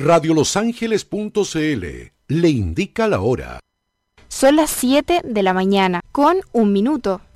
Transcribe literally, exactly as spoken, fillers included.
radiolosangeles punto c l le indica la hora. Son las siete de la mañana, con un minuto.